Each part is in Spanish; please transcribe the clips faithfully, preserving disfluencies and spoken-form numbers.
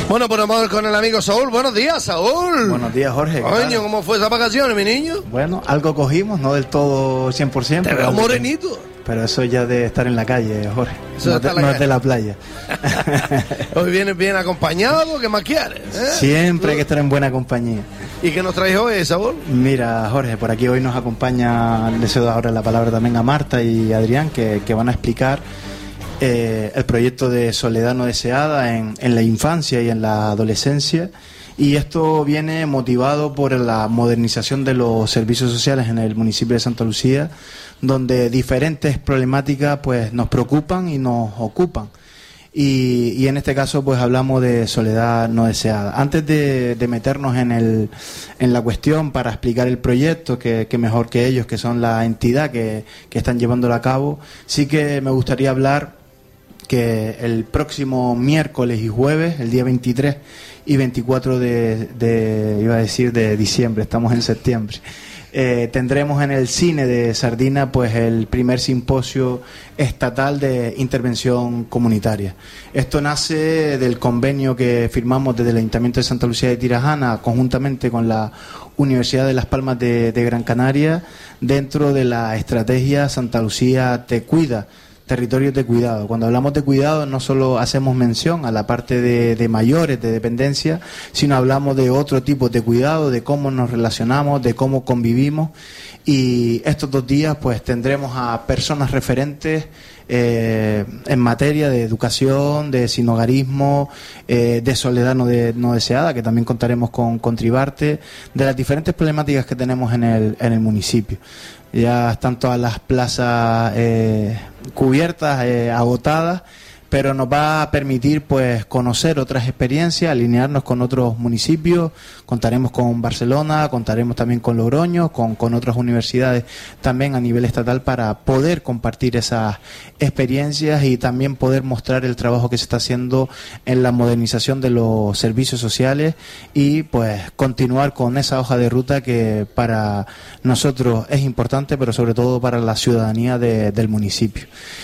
Bueno, pues vamos con el amigo Saúl. Buenos días, Saúl. Buenos días, Jorge. Coño, ¿cómo fue esas vacaciones, mi niño? Bueno, algo cogimos, no del todo cien por ciento. Te veo morenito. Pero eso ya de estar en la calle, Jorge. Eso no, de, no es de la playa. Hoy vienes bien acompañado, ¿qué más quieres? ¿Eh? Siempre hay que estar en buena compañía. ¿Y qué nos traes hoy, Saúl? Mira, Jorge, por aquí hoy nos acompaña, le cedo ahora la palabra también a Marta y Adrián, que, que van a explicar eh, el proyecto de Soledad no deseada en, en la infancia y en la adolescencia. Y esto viene motivado por la modernización de los servicios sociales en el municipio de Santa Lucía, donde diferentes problemáticas pues nos preocupan y nos ocupan. Y, y en este caso pues hablamos de soledad no deseada. Antes de, de meternos en, el, en la cuestión para explicar el proyecto, que, que mejor que ellos, que son la entidad que, que están llevándolo a cabo, sí que me gustaría hablar que el próximo miércoles y jueves, el día veintitrés y veinticuatro de, de iba a decir de diciembre, estamos en septiembre, eh, tendremos en el cine de Sardina pues el primer simposio estatal de intervención comunitaria. Esto nace del convenio que firmamos desde el Ayuntamiento de Santa Lucía de Tirajana conjuntamente con la Universidad de Las Palmas de, de Gran Canaria dentro de la estrategia Santa Lucía Te Cuida, territorios de cuidado. Cuando hablamos de cuidado no solo hacemos mención a la parte de, de mayores, de dependencia, sino hablamos de otro tipo de cuidado, de cómo nos relacionamos, de cómo convivimos. Y estos dos días pues tendremos a personas referentes eh, en materia de educación, de sinhogarismo, eh, de soledad no, de, no deseada, que también contaremos con, con Tribarte, de las diferentes problemáticas que tenemos en el, en el municipio. Ya están todas las plazas eh, cubiertas, eh, agotadas, pero nos va a permitir pues conocer otras experiencias, alinearnos con otros municipios. Contaremos con Barcelona, contaremos también con Logroño, con, con otras universidades también a nivel estatal para poder compartir esas experiencias y también poder mostrar el trabajo que se está haciendo en la modernización de los servicios sociales y pues continuar con esa hoja de ruta que para nosotros es importante, pero sobre todo para la ciudadanía de, del municipio.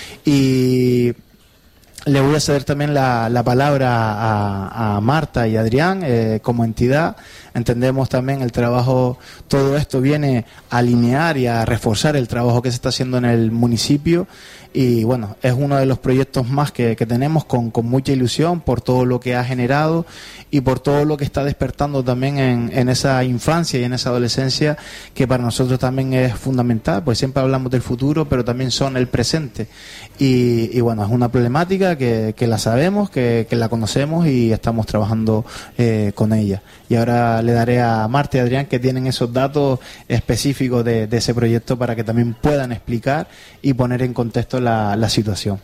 Y le voy a ceder también la, la palabra a, a Marta y Adrián eh, como entidad. Entendemos también el trabajo, todo esto viene a alinear y a reforzar el trabajo que se está haciendo en el municipio y bueno, es uno de los proyectos más que, que tenemos con, con mucha ilusión por todo lo que ha generado y por todo lo que está despertando también en, en esa infancia y en esa adolescencia que para nosotros también es fundamental, pues siempre hablamos del futuro pero también son el presente y, y bueno, es una problemática que, que la sabemos, que, que la conocemos y estamos trabajando eh, con ella. Y ahora le daré a Marta y Adrián que tienen esos datos específicos de, de ese proyecto para que también puedan explicar y poner en contexto la, la situación.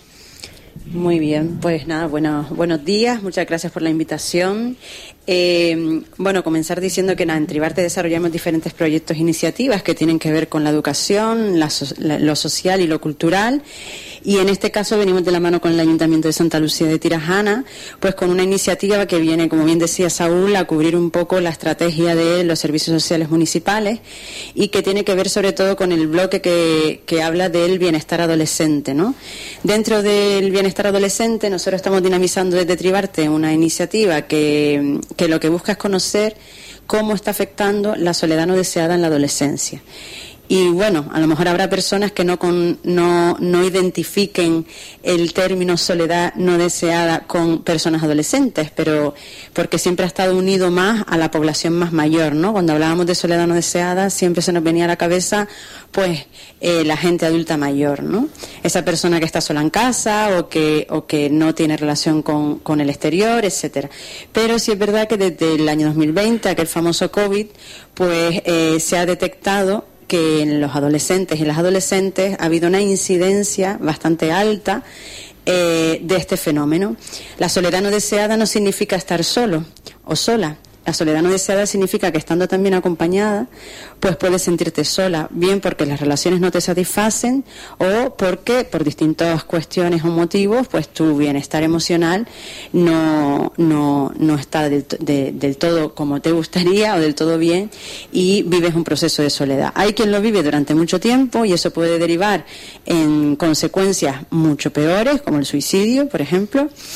Muy bien, pues nada, bueno, buenos días, muchas gracias por la invitación. Eh, bueno, comenzar diciendo que nada, en Tribarte desarrollamos diferentes proyectos e iniciativas que tienen que ver con la educación, la, la, lo social y lo cultural. Y en este caso venimos de la mano con el Ayuntamiento de Santa Lucía de Tirajana, pues con una iniciativa que viene, como bien decía Saúl, a cubrir un poco la estrategia de los servicios sociales municipales y que tiene que ver sobre todo con el bloque que, que habla del bienestar adolescente, ¿no? Dentro del bienestar adolescente nosotros estamos dinamizando desde Tribarte una iniciativa que, que lo que busca es conocer cómo está afectando la soledad no deseada en la adolescencia. Y bueno, a lo mejor habrá personas que no, con, no, no identifiquen el término soledad no deseada con personas adolescentes, pero porque siempre ha estado unido más a la población más mayor, ¿no? Cuando hablábamos de soledad no deseada siempre se nos venía a la cabeza pues eh, la gente adulta mayor, ¿no? Esa persona que está sola en casa o que, o que no tiene relación con, con el exterior, etcétera. Pero sí es verdad que desde el año dos mil veinte, aquel famoso COVID, pues eh, se ha detectado que en los adolescentes y las adolescentes ha habido una incidencia bastante alta eh, de este fenómeno. La soledad no deseada no significa estar solo o sola. La soledad no deseada significa que estando también acompañada, pues puedes sentirte sola, bien porque las relaciones no te satisfacen o porque por distintas cuestiones o motivos, pues tu bienestar emocional no, no, no está del, de, del todo como te gustaría o del todo bien y vives un proceso de soledad. Hay quien lo vive durante mucho tiempo y eso puede derivar en consecuencias mucho peores, como el suicidio, por ejemplo.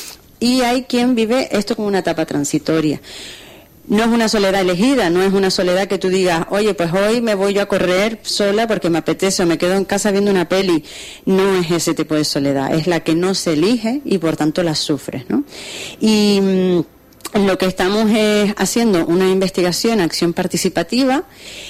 y hay quien vive esto como una etapa transitoria. No es una soledad elegida, no es una soledad que tú digas, oye, pues hoy me voy yo a correr sola porque me apetece o me quedo en casa viendo una peli. No es ese tipo de soledad, es la que no se elige y por tanto la sufres, ¿no? Y mmm, lo que estamos es haciendo una investigación, acción participativa,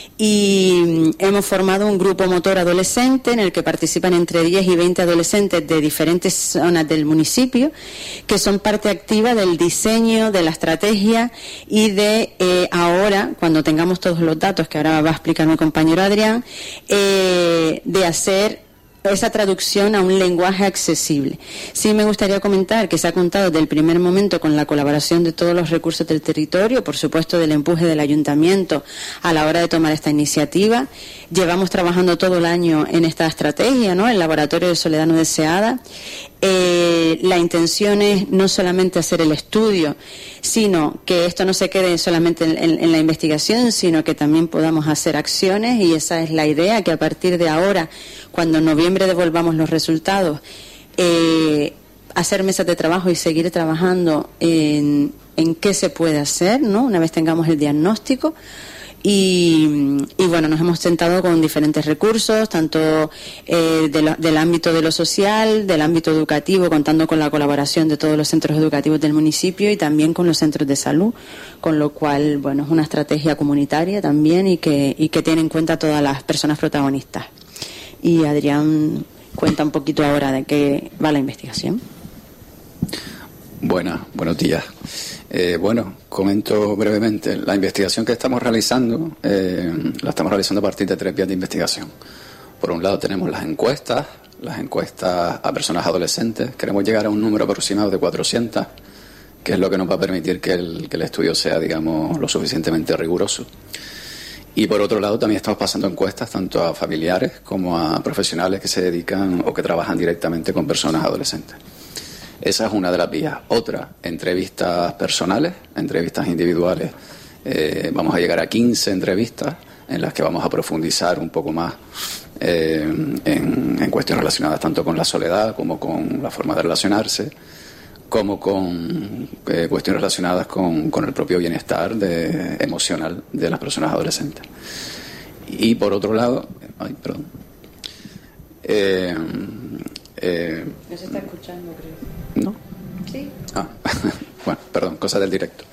y hemos formado un grupo motor adolescente en el que participan entre diez y veinte adolescentes de diferentes zonas del municipio, que son parte activa del diseño, de la estrategia y de eh, ahora, cuando tengamos todos los datos, que ahora va a explicar mi compañero Adrián, eh, de hacer esa traducción a un lenguaje accesible. Sí me gustaría comentar que se ha contado desde el primer momento con la colaboración de todos los recursos del territorio, por supuesto del empuje del ayuntamiento a la hora de tomar esta iniciativa. Llevamos trabajando todo el año en esta estrategia, ¿no? El Laboratorio de Soledad No Deseada. Eh, la intención es no solamente hacer el estudio, sino que esto no se quede solamente en, en, en la investigación, sino que también podamos hacer acciones, y esa es la idea, que a partir de ahora, cuando en noviembre devolvamos los resultados, eh, hacer mesas de trabajo y seguir trabajando en, en qué se puede hacer, ¿no? Una vez tengamos el diagnóstico. Y, y bueno, nos hemos sentado con diferentes recursos, tanto eh, de lo, del ámbito de lo social, del ámbito educativo, contando con la colaboración de todos los centros educativos del municipio y también con los centros de salud, con lo cual, bueno, es una estrategia comunitaria también y que, y que tiene en cuenta a todas las personas protagonistas. Y Adrián cuenta un poquito ahora de qué va la investigación. Buenas, buenos días. Eh, bueno, comento brevemente. La investigación que estamos realizando, eh, la estamos realizando a partir de tres vías de investigación. Por un lado tenemos las encuestas, las encuestas a personas adolescentes. Queremos llegar a un número aproximado de cuatrocientas, que es lo que nos va a permitir que el, que el estudio sea, digamos, lo suficientemente riguroso. Y por otro lado también estamos pasando encuestas tanto a familiares como a profesionales que se dedican o que trabajan directamente con personas adolescentes. Esa es una de las vías. Otra, entrevistas personales, entrevistas individuales. Eh, vamos a llegar a quince entrevistas en las que vamos a profundizar un poco más eh, en, en cuestiones relacionadas tanto con la soledad como con la forma de relacionarse, como con eh, cuestiones relacionadas con, con el propio bienestar de, emocional de las personas adolescentes. Y por otro lado, ay, perdón. Eh, eh, no se está escuchando, creo. ¿No? Sí. Ah, bueno, perdón, cosas del directo.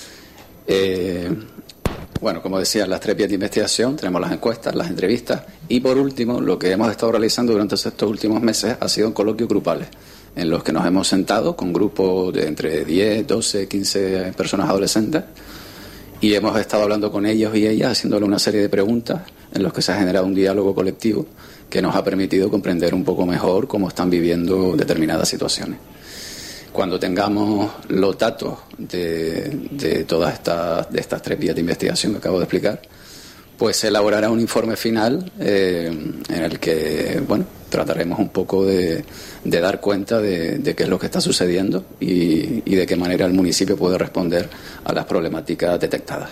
Eh, bueno, como decía, las tres vías de investigación, tenemos las encuestas, las entrevistas y por último, lo que hemos estado realizando durante estos últimos meses ha sido coloquios grupales, en los que nos hemos sentado con grupos de entre diez, doce, quince personas adolescentes y hemos estado hablando con ellos y ellas, haciéndole una serie de preguntas en los que se ha generado un diálogo colectivo que nos ha permitido comprender un poco mejor cómo están viviendo determinadas situaciones. Cuando tengamos los datos de, de todas estas, de estas tres vías de investigación que acabo de explicar, pues se elaborará un informe final eh, en el que, bueno, trataremos un poco de, de dar cuenta de, de qué es lo que está sucediendo y, y de qué manera el municipio puede responder a las problemáticas detectadas.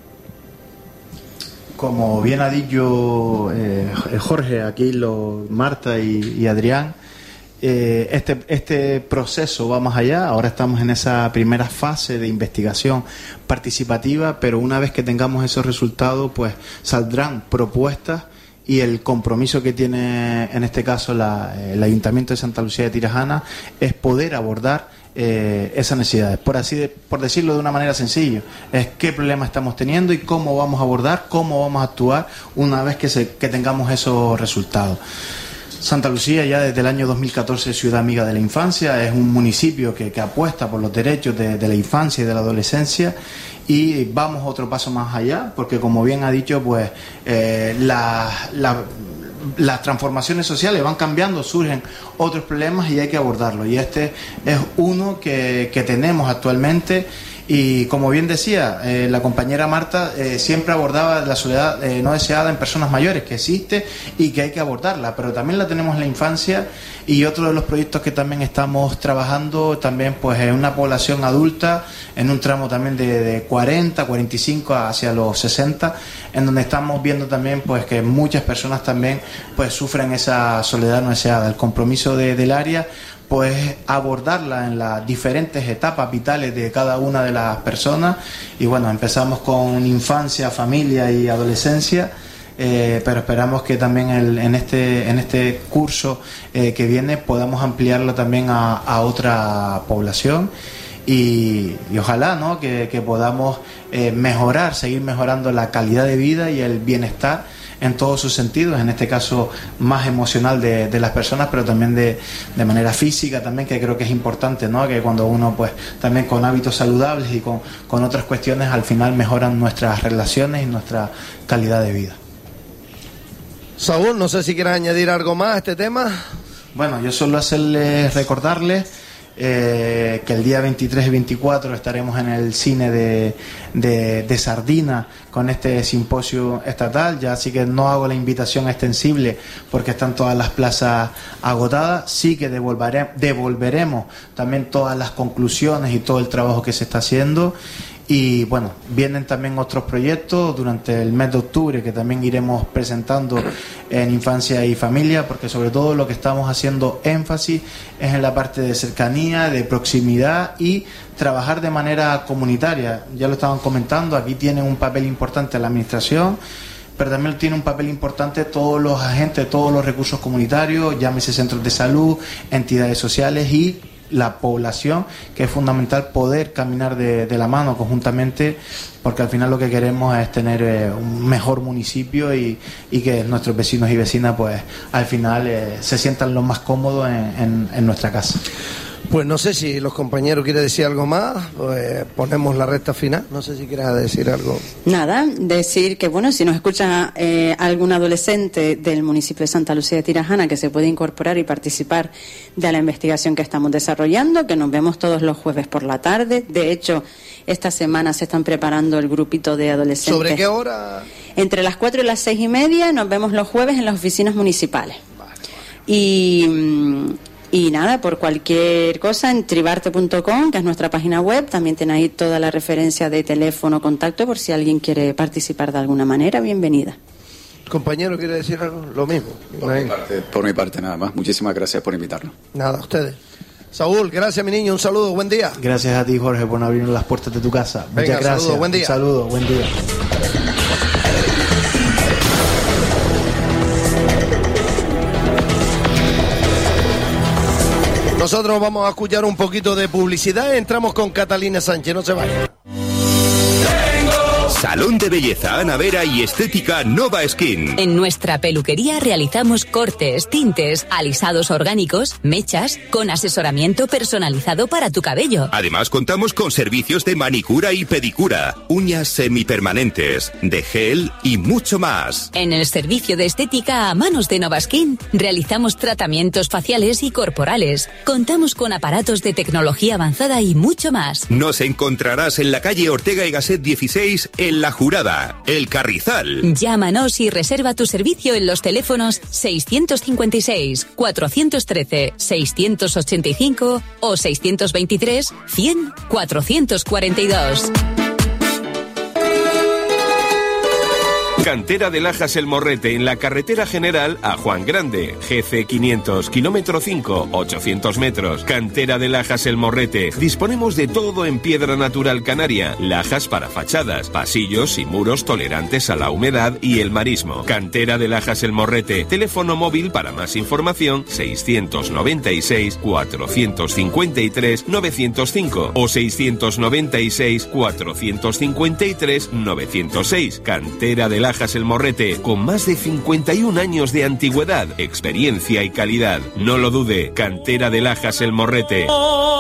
Como bien ha dicho eh, Jorge, aquí lo, Marta y, y Adrián, eh, este, este proceso va más allá. Ahora estamos en esa primera fase de investigación participativa, pero una vez que tengamos esos resultados, pues saldrán propuestas y el compromiso que tiene en este caso la, el Ayuntamiento de Santa Lucía de Tirajana es poder abordar eh, esas necesidades, por así de, por decirlo de una manera sencilla, es qué problema estamos teniendo y cómo vamos a abordar, cómo vamos a actuar una vez que, se, que tengamos esos resultados. Santa Lucía ya desde el año dos mil catorce es Ciudad Amiga de la Infancia, es un municipio que, que apuesta por los derechos de, de la infancia y de la adolescencia, y vamos otro paso más allá, porque como bien ha dicho, pues eh, la, la, las transformaciones sociales van cambiando, surgen otros problemas y hay que abordarlos, y este es uno que, que tenemos actualmente. Y como bien decía eh, la compañera Marta, eh, siempre abordaba la soledad eh, no deseada en personas mayores, que existe y que hay que abordarla, pero también la tenemos en la infancia, y otro de los proyectos que también estamos trabajando también pues en una población adulta, en un tramo también de, de cuarenta, cuarenta y cinco hacia los sesenta, en donde estamos viendo también pues que muchas personas también pues sufren esa soledad no deseada. El compromiso de, del área pues abordarla en las diferentes etapas vitales de cada una de las personas. Y bueno, empezamos con infancia, familia y adolescencia, eh, pero esperamos que también el, en este en este curso eh, que viene podamos ampliarlo también a, a otra población. Y, y ojalá, ¿no?, que, que podamos eh, mejorar, seguir mejorando la calidad de vida y el bienestar en todos sus sentidos, en este caso más emocional de, de las personas, pero también de, de manera física también, que creo que es importante, ¿no?, que cuando uno pues también con hábitos saludables y con, con otras cuestiones al final mejoran nuestras relaciones y nuestra calidad de vida. Saúl, no sé si quieres añadir algo más a este tema. Bueno, yo solo hacerles, recordarles Eh, que el día veintitrés y veinticuatro estaremos en el cine de, de, de Sardina con este simposio estatal. Ya así que no hago la invitación extensible porque están todas las plazas agotadas. Sí que devolveré, devolveremos también todas las conclusiones y todo el trabajo que se está haciendo. Y bueno, vienen también otros proyectos durante el mes de octubre que también iremos presentando en Infancia y Familia, porque sobre todo lo que estamos haciendo énfasis es en la parte de cercanía, de proximidad y trabajar de manera comunitaria. Ya lo estaban comentando, aquí tiene un papel importante la administración, pero también tiene un papel importante todos los agentes, todos los recursos comunitarios, llámese centros de salud, entidades sociales y la población, que es fundamental poder caminar de, de la mano conjuntamente, porque al final lo que queremos es tener eh, un mejor municipio y, y que nuestros vecinos y vecinas pues al final eh, se sientan lo más cómodos en, en, en nuestra casa. Pues no sé si los compañeros quieren decir algo más, pues ponemos la recta final. No sé si quieres decir algo. Nada, decir que bueno, si nos escucha eh, algún adolescente del municipio de Santa Lucía de Tirajana que se puede incorporar y participar de la investigación que estamos desarrollando, que nos vemos todos los jueves por la tarde. De hecho, esta semana se están preparando el grupito de adolescentes. ¿Sobre qué hora? Entre las cuatro y las seis y media nos vemos los jueves en las oficinas municipales. Vale, vale. Y... Y nada, por cualquier cosa en tribarte punto com, que es nuestra página web, también tiene ahí toda la referencia de teléfono, contacto, por si alguien quiere participar de alguna manera, bienvenida. Compañero, ¿quiere decir algo? Lo mismo. Por mi parte, por mi parte nada más. Muchísimas gracias por invitarnos. Nada, a ustedes. Saúl, gracias mi niño, un saludo, buen día. Gracias a ti, Jorge, por abrirnos las puertas de tu casa. Venga, muchas gracias. Saludo, buen día. Un saludo, buen día. Nosotros vamos a escuchar un poquito de publicidad. Entramos con Catalina Sánchez, no se vaya. Salón de belleza Ana Vera y estética Nova Skin. En nuestra peluquería realizamos cortes, tintes, alisados orgánicos, mechas, con asesoramiento personalizado para tu cabello. Además contamos con servicios de manicura y pedicura, uñas semipermanentes, de gel y mucho más. En el servicio de estética a manos de Nova Skin realizamos tratamientos faciales y corporales. Contamos con aparatos de tecnología avanzada y mucho más. Nos encontrarás en la calle Ortega y Gasset dieciséis en La Jurada, El Carrizal. Llámanos y reserva tu servicio en los teléfonos seiscientos cincuenta y seis, cuatrocientos trece, seiscientos ochenta y cinco o seiscientos veintitrés, cien, cuatrocientos cuarenta y dos. Cantera de Lajas El Morrete, en la carretera general a Juan Grande, G C quinientos, kilómetro cinco, ochocientos metros. Cantera de Lajas El Morrete. Disponemos de todo en piedra natural canaria, lajas para fachadas, pasillos y muros tolerantes a la humedad y el marismo. Cantera de Lajas El Morrete. Teléfono móvil para más información seiscientos noventa y seis, cuatrocientos cincuenta y tres, novecientos cinco o seiscientos noventa y seis, cuatrocientos cincuenta y tres, novecientos seis. Cantera de Lajas El Morrete, con más de cincuenta y un años de antigüedad, experiencia y calidad. No lo dude, Cantera de Lajas El Morrete.